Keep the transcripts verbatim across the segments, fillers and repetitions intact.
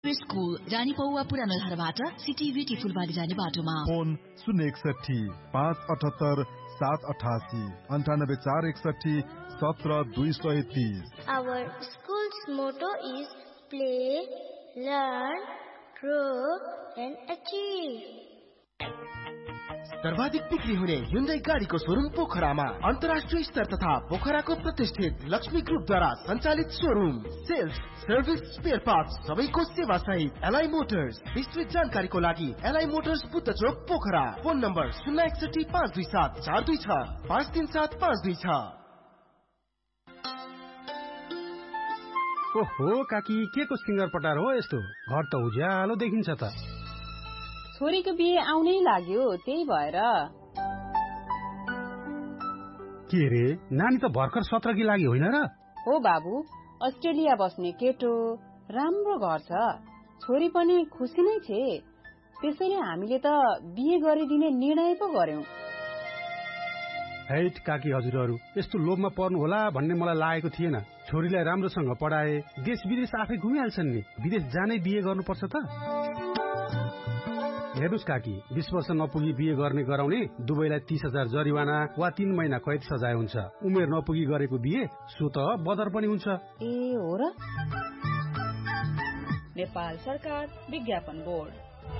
School रानी पौवा पुरानो धारबाट सिटीभिटी फुलबारी जाने बाटोमा। फोन शून्य एकसठी पाँच अठहत्तर सात अठासी अन्ठानब्बे चार एकसठी सत्र दुई सय तीस। Our school's motto is play, learn, grow and achieve. सर्वाधिक बिक्री हुने Hyundai गाडीको शोरूम पोखरामा अन्तर्राष्ट्रिय स्तर तथा पोखराको प्रतिष्ठित लक्ष्मी ग्रुपद्वारा सञ्चालित showroom. Sales, service, spare parts सबैको सेवा सहित एलआई मोटर्स। विस्तृत जानकारीको लागि एलआई मोटर्स बुद्ध चोक पोखरा। फोन नम्बर शून्य एकसठी पाँच दुई सात चार दुई छ पाँच तीन सात पाँच दुई छ। ओहो काकी, के को सिङ्गर पटार हो यस्तो? घर त उज्यालो देखिन्छ त। छोरीको बिहे आउनै लाग्यो, त्यही भएर। के रे, नानी त भर्खर सत्रकी लागि होइन र? हो बाबु, अस्ट्रेलिया बस्ने केटो, राम्रो घर छ, छोरी पनि खुसी नै छे। त्यसैले हामीले त बिहे गरिदिने निर्णय पो गर्यौं। हैट काकी हजुरहरू, यस्तो लोभमा पर्नु होला भन्ने मलाई लागेको थिएन। छोरीलाई राम्रोसँग पढाए देश विदेश आफै घुमिहाल्छन् नि। विदेश जानै बिहे गर्नुपर्छ त? हेर्नुस् काकी, बीस वर्ष नपुगी बिहे गर्ने गराउने दुवैलाई तीस हजार जरिवाना वा तीन महिना कैद सजाय हुन्छ। उमेर नपुगी गरेको बिहे सो त बदर पनि हुन्छ। ए हो र? नेपाल सरकार विज्ञापन बोर्ड।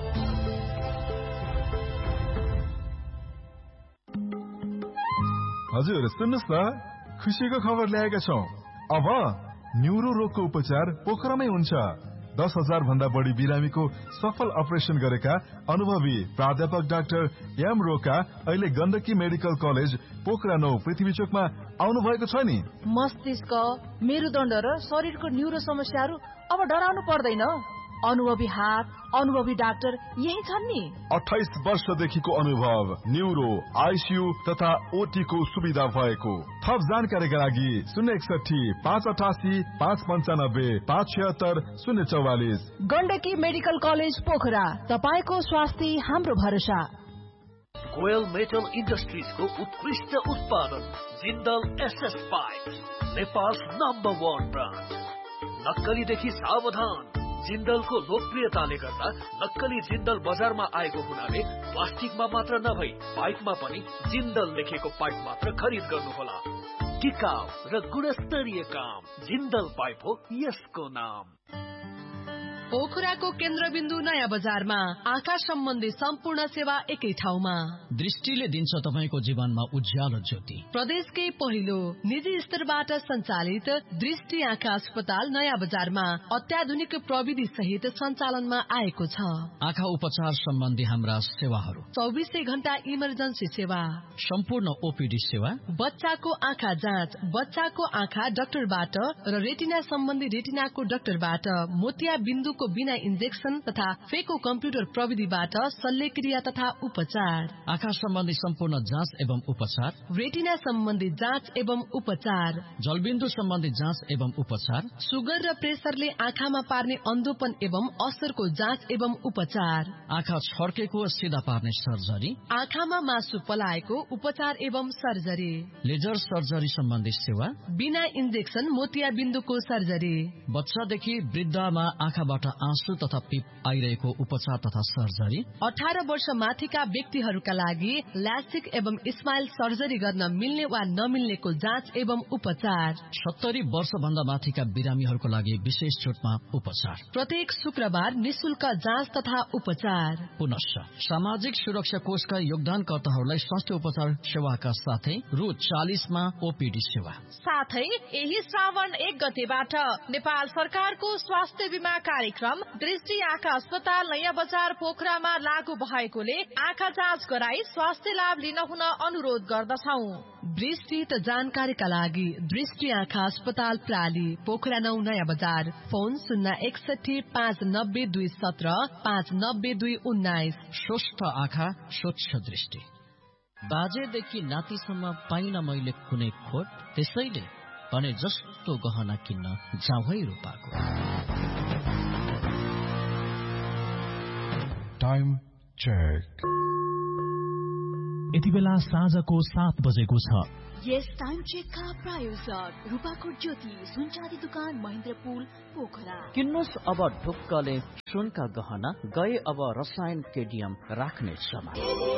हजुर सुन्नुस् न, खुसीको खबर ल्याएका छौं। अब न्युरो रोगको उपचार पोखरामै हुन्छ। दस हजार भन्दा बढी बिरामीको सफल अपरेसन गरेका अनुभवी प्राध्यापक डाक्टर एम रोका अहिले गण्डकी मेडिकल कलेज पोखरा नौ पृथ्वी चोकमा आउनु भएको छ नि। मस्तिष्क, मेरुदण्ड र शरीरको न्युरो समस्याहरू अब डराउनु पर्दैन। अनुभवी हात, अनुभवी डाक्टर यही छन् नि। अठाइस वर्षदेखिको अनुभव, न्युरो, आइसियू तथा ओटी को सुविधा भएको। थप जानकारीका लागि शून्य एकसठी पाँच अठासी पाँच पन्चानब्बे पाँच छिहत्तर शून्य चौवालिस। गण्डकी मेडिकल कलेज पोखरा, तपाईको स्वास्थ्य हाम्रो भरोसा। गोयल मेटल इन्डस्ट्रिजको उत्कृष्ट उत्पादन Jindal SS pipe, Nepal number one brand. नक्कलीदेखि सावधान। जिन्दलको लोकप्रियताले गर्दा नक्कली जिन्दल बजारमा आएको हुनाले प्लास्टिकमा मात्र नभई पाइपमा पनि जिन्दल लेखेको पाइप मात्र खरिद गर्नुहोला। टिकाउ र गुणस्तरीय काम, जिन्दल पाइप हो यसको नाम। पोखराको केन्द्रबिन्दु नयाँ बजारमा आँखा सम्बन्धी सम्पूर्ण सेवा एकै ठाउँमा। दृष्टिले दिन्छ तपाईको जीवनमा उज्यालो ज्योति। प्रदेशकै पहिलो निजी स्तरबाट सञ्चालित दृष्टि आँखा अस्पताल नयाँ बजारमा अत्याधुनिक प्रविधि सहित सञ्चालनमा आएको छ। आँखा उपचार सम्बन्धी हाम्रा सेवाहरू: चौबिसै घण्टा इमर्जेन्सी सेवा, सम्पूर्ण ओपीडी सेवा, बच्चाको आँखा जाँच बच्चाको आँखा डाक्टरबाट र रेटिना सम्बन्धी रेटिनाको डाक्टरबाट, मोतिया बिन्दुको बिना इन्जेक्सन तथा फेको कम्प्युटर प्रविधिबाट शल्यक्रिया तथा उपचार, आँखा सम्बन्धी सम्पूर्ण जाँच एवं उपचार, रेटिना सम्बन्धी जाँच एवं उपचार, जलबिन्दु सम्बन्धी जाँच एवं उपचार, सुगर र प्रेसरले आँखामा पार्ने अन्धोपन एवं असरको जाँच एवं उपचार, आँखा छड्केको सिधा पार्ने सर्जरी, आँखामा मासु पलाएको उपचार एवं सर्जरी, लेजर सर्जरी सम्बन्धी सेवा, बिना इन्जेक्सन मोतिया बिन्दुको सर्जरी, बच्चादेखि वृद्धमा आँखाबाट आँसु तथा पिप आइरहेको उपचार तथा सर्जरी, अठार वर्ष माथिका व्यक्तिहरूका लागि ल्यासिक एवं स्माइल सर्जरी गर्न मिल्ने वा नमिल्नेको जाँच एवं उपचार, सत्तरी वर्ष भन्दा माथिका बिरामीहरूको लागि विशेष छुटमा उपचार, प्रत्येक शुक्रबार निशुल्क जाँच तथा उपचार। पुनश्च सामाजिक सुरक्षा कोषका योगदानकर्ताहरूलाई स्वास्थ्य उपचार सेवाका साथै रु चालिसमा ओपीडी सेवा। साथै यही श्रावण एक गतेबाट नेपाल सरकारको स्वास्थ्य बीमा कार्यक्रम दृष्टि आँखा अस्पताल नयाँ बजार पोखरामा लागू भएकोले आँखा जाँच गराई स्वास्थ्य लाभ लिन हुन अनुरोध गर्दछौ। विस्तृत जानकारीका लागि दृष्टि आँखा अस्पताल प्राली पोखरा नौ नयाँ बजार। फोन शून्य एकसठी पाँच नब्बे दुई सत्र पाँच नब्बे दुई उन्नाइस। स्वस्थ आँखा स्वच्छ दृष्टि। बाजेदेखि नातिसम्म पाइन मैले कुनै खोट, त्यसैले भने जस्तो गहना किन्न जाउँ है रूपाको। Time check. यति बेला साँझको सात बजेको छ। यस टाइम चेकका प्रायोजक रूपाकोट ज्योति सुनचाँदी दुकान महेन्द्रपुल पोखरा। किन्नुस् अब ढुक्कले सुनका गहना, गए अब रसायन केडियम राख्ने समय।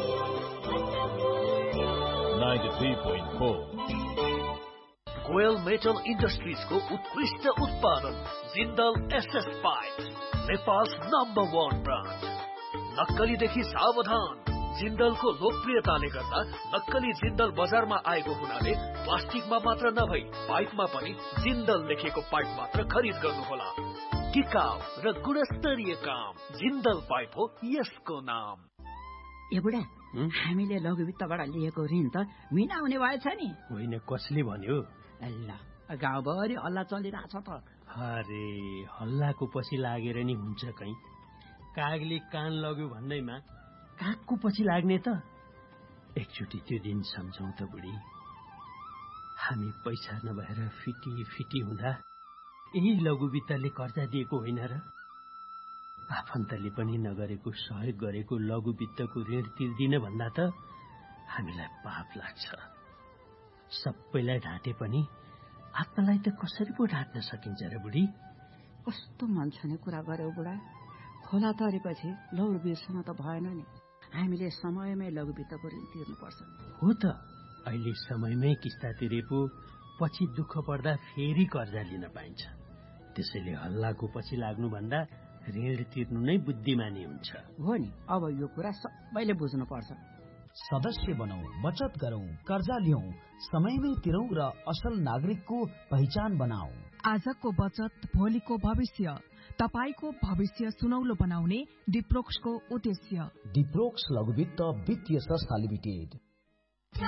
कोयल मेटल इन्डस्ट्रिजको उत्कृष्ट उत्पादन Jindal SS pipe, Nepal number one brand. नक्कलीदेखि सावधान। जिन्दलको लोकप्रियताले गर्दा नक्कली जिन्दल बजारमा आएको हुनाले प्लास्टिकमा मात्र नभई पाइपमा पनि जिन्दल लेखेको पाइप मात्र खरिद गर्नुहोला। टिकाउ र गुणस्तरीय काम जिन्दल पाइप हो यसको नाम। ए बुढा, हामीले लघुवित्तबाट लिएको ऋण त मिलाउने भएछ नि? होइन, कसले भन्यो? ल, गाउँभरि हल्ला चलिरहेछ त। अरे हल्लाको पछि लागेर नि हुन्छ कहीँ? कागले कान लग्यो भन्दैमा कागको पछि लाग्ने त? एकचोटि त्यो दिन सम्झौँ त बुढी। हामी पैसा नभएर फिटी फिटी हुँदा यही लघुवित्तले कर्जा दिएको होइन र? आफन्तले पनि नगरेको सहयोग गरेको लघुवित्तको ऋण तिर्दिन भन्दा त हामीलाई पाप लाग्छ। सबैलाई ढाँटे पनि आत्मालाई त कसरी पो ढाँट्न सकिन्छ र बुढी? कस्तो मन छने कुरा गर्यो बुढा। खोला तरेपछि लौर बिर्सन त भएन नि। हामीले समयमै लघुवित्तको ऋण तिर्नुपर्छ। हो त, अहिले समयमै किस्ता तिरे पो पछि दुःख पर्दा फेरि कर्जा लिन पाइन्छ। त्यसैले हल्लाको पछि लाग्नुभन्दा ऋण तिर्नु नै बुद्धिमानी हुन्छ। हो नि, अब यो कुरा सबैले बुझ्नुपर्छ। सदस्य बनौं, बचत गरौं, कर्जा लियौं, समयमै तिरौं र असल नागरिकको पहिचान बनाऊ। आजको बचत भोलिको भविष्य, तपाईको भविष्य सुनौलो बनाउने डिप्रोक्सको उद्देश्य। डिप्रोक्स लघुवित्त वित्तीय संस्था लिमिटेड।